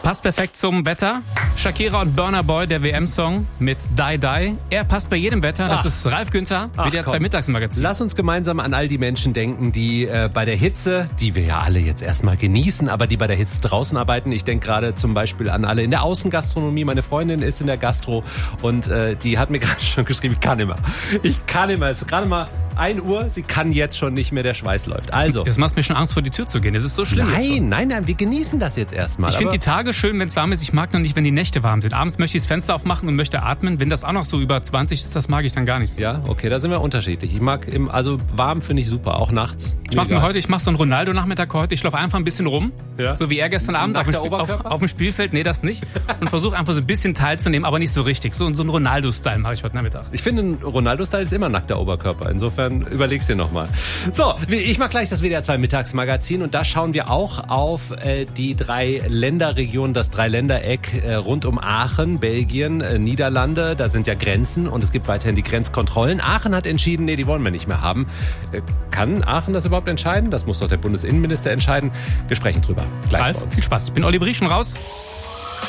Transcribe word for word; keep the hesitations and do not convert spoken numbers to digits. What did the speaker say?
Passt perfekt zum Wetter. Shakira und Burna Boy, der W M-Song mit Die Die. Er passt bei jedem Wetter. Das Ach. ist Ralf Günther, W D R zwei Mittagsmagazin. Lass uns gemeinsam an all die Menschen denken, die äh, bei der Hitze, die wir ja alle jetzt erstmal genießen, aber die bei der Hitze draußen arbeiten. Ich denke gerade zum Beispiel an alle in der Außengastronomie. Meine Freundin ist in der Gastro und äh, die hat mir gerade schon geschrieben, ich kann nicht mehr. Ich kann nicht mehr. Es ist gerade mal ein Uhr, sie kann jetzt schon nicht mehr, der Schweiß läuft. Also. Es macht mir schon Angst, vor die Tür zu gehen. Es ist so schlimm. Nein, nein, nein, wir genießen das jetzt erstmal. Ich finde die Tage schön, wenn es warm ist. Ich mag noch nicht, wenn die Nächte warm sind. Abends möchte ich das Fenster aufmachen und möchte atmen. Wenn das auch noch so über zwanzig ist, das mag ich dann gar nicht so. Ja, okay, da sind wir unterschiedlich. Ich mag, im, also warm finde ich super, auch nachts. Ich mache mir heute, ich mache so einen Ronaldo-Nachmittag heute. Ich laufe einfach ein bisschen rum, ja. so wie er gestern Abend auf dem, Spiel, auf, auf dem Spielfeld. Nee, das nicht. Und versuche einfach so ein bisschen teilzunehmen, aber nicht so richtig. So, so einen Ronaldo-Style mache ich heute Nachmittag. Ich finde, ein Ronaldo-Style ist immer nackter Oberkörper. Insofern überlegst dir nochmal. So, ich mache gleich das W D R zwei Mittagsmagazin und da schauen wir auch auf äh, die drei Länderregionen, das Dreiländereck äh, rund um Aachen, Belgien, äh, Niederlande. Da sind ja Grenzen und es gibt weiterhin die Grenzkontrollen. Aachen hat entschieden, nee, die wollen wir nicht mehr haben. Äh, kann Aachen das überhaupt entscheiden? Das muss doch der Bundesinnenminister entscheiden. Wir sprechen drüber. Gleich Ralf, viel Spaß. Ich bin Olli Briesch, schon raus.